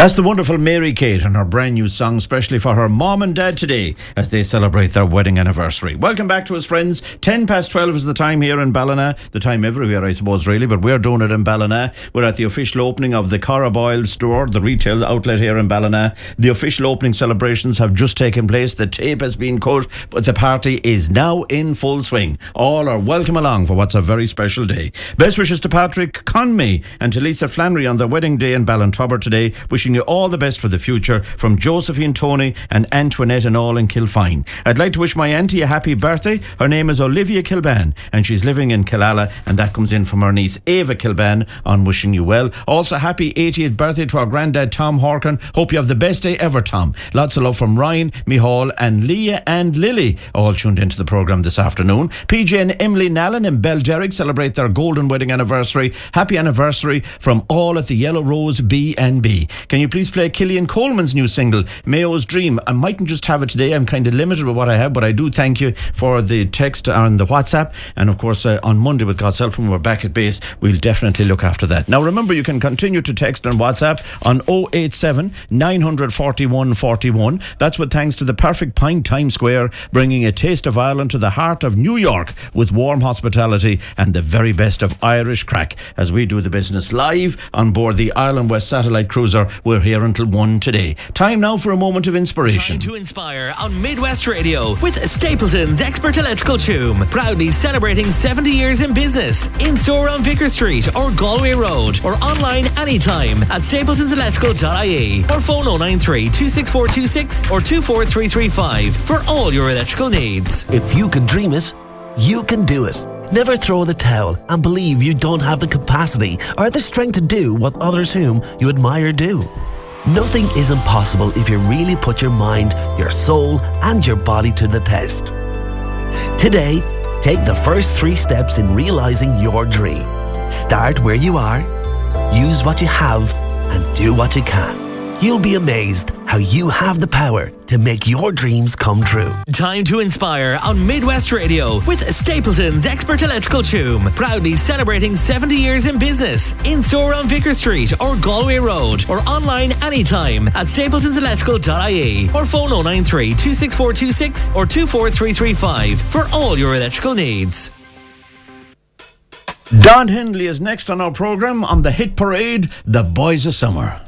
That's the wonderful Mary Kate and her brand new song, especially for her mom and dad today as they celebrate their wedding anniversary. Welcome back to us, friends. 12:10 is the time here in Ballina. The time everywhere, I suppose, really, but we're doing it in Ballina. We're at the official opening of the Caraboyle store, the retail outlet here in Ballina. The official opening celebrations have just taken place. The tape has been cut, but the party is now in full swing. All are welcome along for what's a very special day. Best wishes to Patrick Conmay and to Lisa Flannery on their wedding day in Ballintrubber today. Wishing you all the best for the future from Josephine, Tony and Antoinette and all in Kilfine. I'd like to wish my auntie a happy birthday. Her name is Olivia Kilban and she's living in Killala, and that comes in from her niece Ava Kilban on wishing you well. Also happy 80th birthday to our granddad Tom Horkin. Hope you have the best day ever, Tom. Lots of love from Ryan, Mihal and Leah and Lily, all tuned into the programme this afternoon. PJ and Emily Nallen in Belderrick celebrate their golden wedding anniversary. Happy anniversary from all at the Yellow Rose B&B. Can you please play Killian Coleman's new single, Mayo's Dream? I mightn't just have it today. I'm kind of limited with what I have, but I do thank you for the text on the WhatsApp. And of course, on Monday, with God's help, when we're back at base, we'll definitely look after that. Now, remember, you can continue to text on WhatsApp on 087 941 41. That's with thanks to the Perfect Pint Times Square, bringing a taste of Ireland to the heart of New York with warm hospitality and the very best of Irish crack as we do the business live on board the Ireland West Satellite Cruiser. We're here until 1 today. Time now for a moment of inspiration. Time to inspire on Midwest Radio with Stapleton's Expert Electrical Tomb. Proudly celebrating 70 years in business. In-store on Vicar Street or Galway Road, or online anytime at stapletonselectrical.ie, or phone 093 26426 or 24335 for all your electrical needs. If you can dream it, you can do it. Never throw in the towel and believe you don't have the capacity or the strength to do what others whom you admire do. Nothing is impossible if you really put your mind, your soul and your body to the test. Today, take the first 3 steps in realizing your dream. Start where you are, use what you have and do what you can. You'll be amazed how you have the power to make your dreams come true. Time to inspire on Midwest Radio with Stapleton's Expert Electrical Tomb. Proudly celebrating 70 years in business. In-store on Vicar Street or Galway Road, or online anytime at stapletonselectrical.ie, or phone 093 26426 or 24335 for all your electrical needs. Don Hindley is next on our programme on the hit parade, The Boys of Summer.